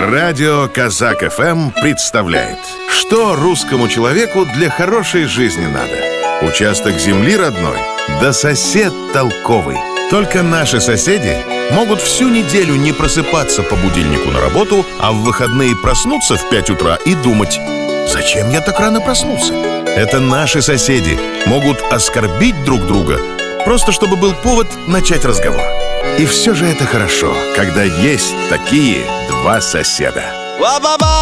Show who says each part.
Speaker 1: Радио Казак ФМ представляет, что русскому человеку для хорошей жизни надо. Участок земли родной, да сосед толковый. Только наши соседи могут всю неделю не просыпаться по будильнику на работу, а в выходные проснуться в 5 утра и думать: зачем я так рано проснулся? Это наши соседи могут оскорбить друг друга, просто чтобы был повод начать разговор. И все же это хорошо, когда есть такие два соседа.